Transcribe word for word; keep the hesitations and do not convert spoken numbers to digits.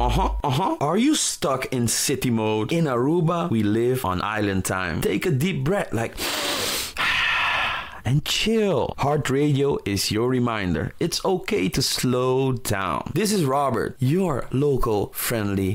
uh-huh, uh-huh. Are you stuck in city mode? In Aruba, we live on island time. Take a deep breath like and chill. Heart Radio is your reminder. It's okay to slow down. This is Robert, your local friendly